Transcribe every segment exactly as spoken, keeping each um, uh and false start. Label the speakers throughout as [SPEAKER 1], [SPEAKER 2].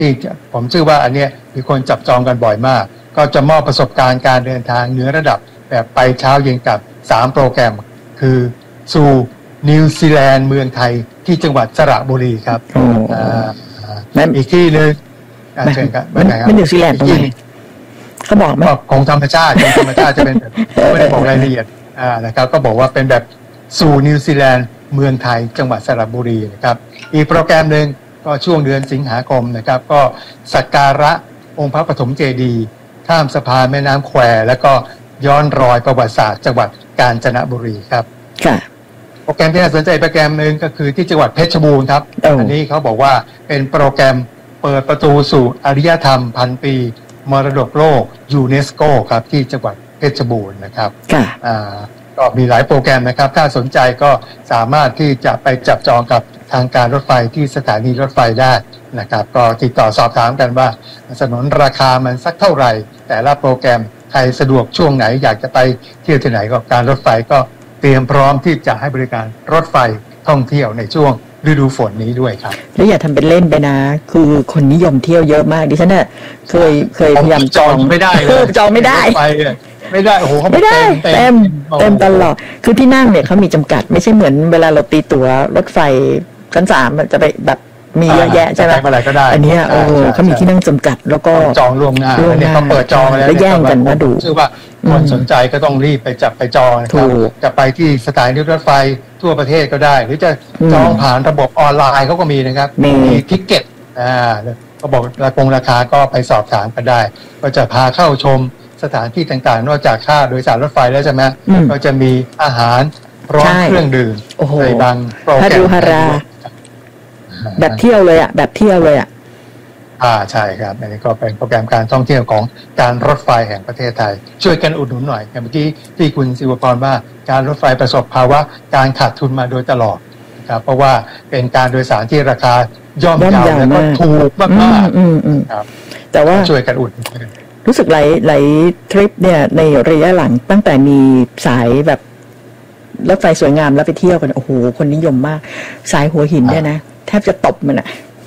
[SPEAKER 1] ที่ผมเชื่อว่าอันเนี้ยมีคนจับจองกันบ่อยมากก็จะมอบประสบการณ์การเดินทางเหนือระดับแบบไปเช้าเย็นกลับสามโปรแกรมคือสู่นิวซีแลนด์เมืองไทยที่จังหวัดสระบุรีครับอีกที่นึงเชิญครับ
[SPEAKER 2] ไม่นิวซีแลนด์ตรงไหนเขาบอกไหม
[SPEAKER 1] ของธรรมชาติของธรรมชาติจะเป็นแบบไม่ได้บอกรายละเอียดอ่านะครับก็บอกว่าเป็นแบบสู่นิวซีแลนด์เมืองไทยจังหวัดสระบุรีนะครับอีกโปรแกรมหนึ่งก็ช่วงเดือนสิงหาคมนะครับก็สักการะองค์พระปฐมเจดีย์ข้ามสะพานแม่น้ำแควแล้วก็ย้อนรอยประวัติศาสตร์จังหวัดกาญจนบุรีครับ
[SPEAKER 2] ค่ะ
[SPEAKER 1] โปรแกรมที่น่าสนใจโปรแกรมหนึ่งก็คือที่จังหวัดเพชรบูรณ์ครับอันนี้เขาบอกว่าเป็นโปรแกรมเปิดประตูสู่อารยธรรมพันปีมรดกโลกยูเนสโกครับที่จังหวัดเพชรบูรณ์นะครับ
[SPEAKER 2] ค่ะ
[SPEAKER 1] อ่าก็มีหลายโปรแกรมนะครับถ้าสนใจก็สามารถที่จะไปจับจองกับทางการรถไฟที่สถานีรถไฟได้นะครับก็ติดต่อสอบถามกันว่าสนนราคามันสักเท่าไหร่แต่ละโปรแกรมใครสะดวกช่วงไหนอยากจะไปเที่ยวที่ไหนก็การรถไฟก็เตรียมพร้อมที่จะให้บริการรถไฟท่องเที่ยวในช่วงฤดูฝนนี้ด้วยครับ
[SPEAKER 2] แล้วอย่าทำเป็นเล่นไปนะคือคนนิยมเที่ยวเยอะมากดิฉันเนี่ยเคยเคยพยายามจอง
[SPEAKER 1] ไม่ได้เลย
[SPEAKER 2] จองไม่ได้
[SPEAKER 1] ไม่ได้โอ้โห
[SPEAKER 2] ไม่ได้เต็มเต็มตลอดคือที่นั่งเนี่ยเขามีจำกัดไม่ใช่เหมือนเวลาเราตีตั๋วรถไฟชั้นสามมันจะไปแบบมีเยอะแยะใช่ไหมอันนี้เออเขามีที่นั่งจำกัดแล้วก็
[SPEAKER 1] จองล่วงหน้าอันนี้เขาเปิดจองแล้ว
[SPEAKER 2] แย่งกันมาดู
[SPEAKER 1] ชื่อว่าคนสนใจก็ต้องรีบไปจับไปจองนะครับจะไปที่สถานีรถไฟทั่วประเทศก็ได้หรือจะจองผ่านระบบออนไลน์เขาก็มีนะครับมีทิกเก็ตอ่าก็บอกราคาราคาก็ไปสอบถามกันได้ก็จะพาเข้าชมสถานที่ต่างๆนอกจากค่าโดยสารรถไฟแล้วใช่ไหมก็จะมีอาหารพร้อมเครื่องดื่มในบางโปรแกรม
[SPEAKER 2] แบบเที่ยวเลยอ่ะแบบเที่ยวเลยอ่ะ
[SPEAKER 1] อ่าใช่ครับอันนี้ก็เป็นโปรแกรมการท่องเที่ยวของการรถไฟแห่งประเทศไทยช่วยกันอุดหนุนหน่อยอย่างเมื่อกี้ที่คุณศิวพรว่าการรถไฟประสบภาวะการขาดทุนมาโดยตลอดนะครับเพราะว่าเป็นการโดยสารที่ราคาย่อมเยาแล้วก็ถูกมากๆครับ
[SPEAKER 2] แต่ว่า
[SPEAKER 1] ช่วยกันอุด
[SPEAKER 2] รู้สึกหลายหลายทริปเนี่ยในระยะหลังตั้งแต่มีสายแบบรถไฟสวยงามแล้วไปเที่ยวกันโอ้โหคนนิยมมากสายหัวหินเนี่ยนะแทบจะตบมันอ่ะ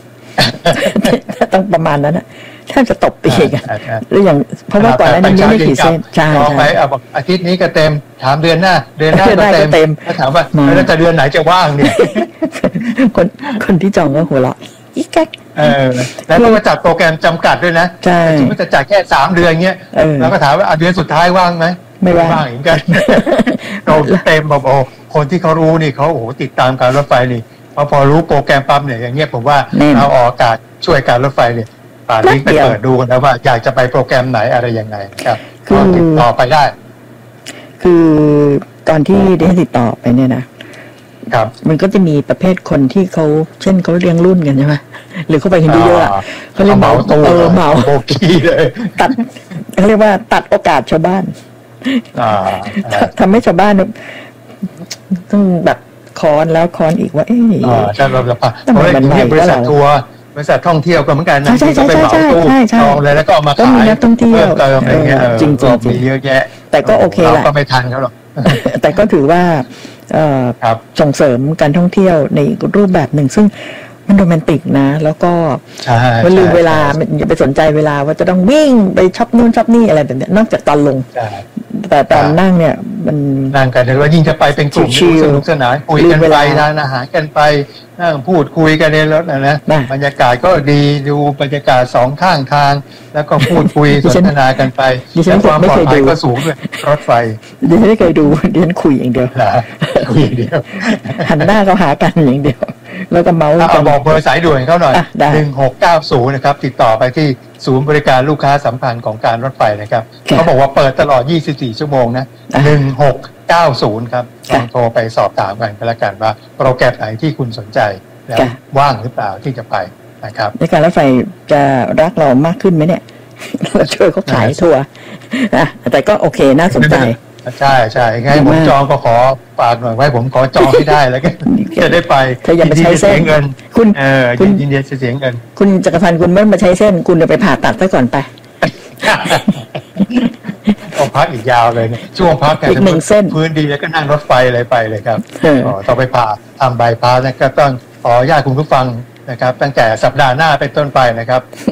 [SPEAKER 2] ต้องประมาณนั้นอ่ะแทบจะตบตีกันหรืออย่างเพราะว่าก่อนหน้านี้ไม่กี่เส้น
[SPEAKER 1] ใช่ใช่ไปบอกอาทิตย์นี้ก็เต็มถามเดือนหน้าเดือนหน้าก็เต็มถ้าถามว่าแล้วจะเดือนไหนจะว่างเนี่ย
[SPEAKER 2] คนคนที่จองก็หัวเราะอีกแก๊ก
[SPEAKER 1] เออแล้วก็มาจัดโปรแกรมจำกัดด้วยนะ
[SPEAKER 2] ใช่
[SPEAKER 1] มันจะจัดแค่สามเดือนเงี้ยแล้วก็ถามว่าเดือนสุดท้ายว่างไหม
[SPEAKER 2] ไม่ว่าง
[SPEAKER 1] เหมือนกันเราเต็มแบบโอ้คนที่เขารู้นี่เขาโอ้โหติดตามการรถไฟนี่พอพอรู้โปรแกรมปั๊บเนี่ยอย่างเงี้ยผมว่าเราออกอากาศช่วยการรถไฟเนี่ยป่านนี้ไปเปิดดูกันแล้วว่าอยากจะไปโปรแกรมไหนอะไรยังไงครับก็ติดต่อไปได้
[SPEAKER 2] คือตอนที่ได้ติดต่อไปเนี่ยนะครับมันก็จะมีประเภทคนที่เขาเช่นเขาเลี้ยงรุ่นกันใช่ไหมหรือเขาไปเห็นเยอะๆเขาเรียก
[SPEAKER 1] เหมาตู้
[SPEAKER 2] เออเหมา
[SPEAKER 1] โบกี้เลย
[SPEAKER 2] ตัดเขาเรียกว่าตัดโอกาสชาวบ้านทำให้ชาวบ้านต้องแบบค้อนแล้วค้อนอีกว่าเอ๊ะ
[SPEAKER 1] ใช่เราจะพาเพราะเรียกบริษัททัวร์บริษัทท่องเที่ยวก็เหมือนกันนะที่เขาไปเหมาตู้จองเลยแล้วก็มาขาย
[SPEAKER 2] เพิ่ม
[SPEAKER 1] เติมอะไรเงี้ย
[SPEAKER 2] จริง
[SPEAKER 1] ๆมีเยอะแยะ
[SPEAKER 2] แต่ก็โอเคแหละ
[SPEAKER 1] เราก็ไม่ทันเขาหรอก
[SPEAKER 2] แต่ก็ถือว่าส่งเสริมการท่องเที่ยวในรูปแบบหนึ่งซึ่งมันโรแมนติกนะแล้วก็มันลืมเวลาอย่าไปสนใจเวลาว่าจะต้องวิ่งไปช็อปนู่นช็อปนี่อะไรแบบนี้นอกจากตอนลงแต่ตอนนั่งเนี่ยมัน
[SPEAKER 1] นั่งกันแล้วยิ่งจะไปเป็นกลุ่มสนุกสนานคุยกันไปทานอาหารกันไปนั่งพูดคุยกันในรถนะนะบรรยากาศก็ดีดูบรรยากาศสองข้างทางแล้วก็พูดคุยสนทนากันไป
[SPEAKER 2] แต่
[SPEAKER 1] ความปลอดภัยก็สูงด้วยรถไฟ
[SPEAKER 2] ดิฉันไม่เคยดูดิฉันคุยอย่างเดียว
[SPEAKER 1] คุยอย่างเดียว
[SPEAKER 2] หันหน้าเขาหากันอย่างเดียวแล้วก็เมาส์
[SPEAKER 1] กันบอกเบอร์สายด่วนเขาหน่อยหนึ่งหกเก้าศูนย์นะครับติดต่อไปที่ศูนย์บริการลูกค้าสัมพันธ์ของการรถไฟนะครับเขาบอกว่าเปิดตลอดยี่สิบสี่ชั่วโมงนะหนึ่งหกเก้าศูนย์ครับลองโทรไปสอบถามกันก็แล้วกันว่าโปรแกรมไหนที่คุณสนใจแล้วว่างหรือเปล่าที่จะไปนะครับ
[SPEAKER 2] ในการรถไฟจะรักเรามากขึ้นไหมเนี่ยเราช่วยเขาขายทัวร์นะแต่ก็โอเคน่าสนใจ
[SPEAKER 1] ใช่ใช่ไงผมจองก็ขอฝากหน่อยไว้ผมขอจองให้ได้แล้วก็จะได้ไป
[SPEAKER 2] ถ้าอย่ามาใช้เส้น
[SPEAKER 1] เงิน
[SPEAKER 2] คุณ
[SPEAKER 1] เออคุณยินดีจะเสียเงิน
[SPEAKER 2] คุณจักรพันธ์คุณไม่มาใช้เส้นคุณจะไปผ่าตัดซะก่อนไป
[SPEAKER 1] ต้องพักอีกยาวเลยเนี่ยช่วงพักแค่
[SPEAKER 2] อีกหนึ่งเส้น
[SPEAKER 1] พื้นดีแล้วก็นั่งรถไฟอะไรไปเลยครับอ๋อต้องไปผ่าทำใบพาสก็ต้องขออนุญาตคุณผู้ฟังนะครับตั้งแต่สัปดาห์หน้าเป็นต้นไปนะครับ